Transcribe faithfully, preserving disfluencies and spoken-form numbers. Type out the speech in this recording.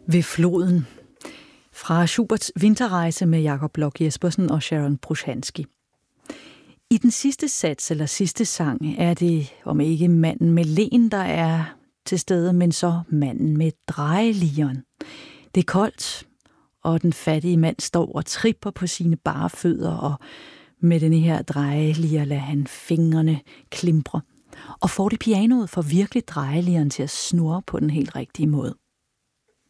Ved floden. Fra Schuberts Vinterrejse med Jakob Bloch Jespersen og Sharon Brushansky. I den sidste sats eller sidste sang er det om ikke manden med len, der er til stede, men så manden med drejeligeren. Det er koldt, og den fattige mand står og tripper på sine bare fødder, og med den her drejeliger lader han fingrene klimpre. Og får det pianoet for virkelig drejelieren til at snurre på den helt rigtige måde.